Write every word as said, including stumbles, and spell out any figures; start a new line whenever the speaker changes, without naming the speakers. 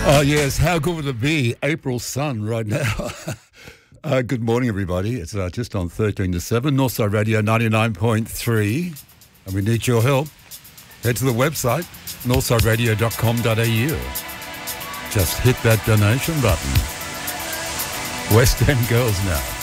Oh, yes. How good would it be? April sun right now. uh, good morning, everybody. It's uh, just on thirteen to seven, Northside Radio ninety-nine point three. And we need your help. Head to the website, northside radio dot com dot a u. Just hit that donation button. West End Girls now.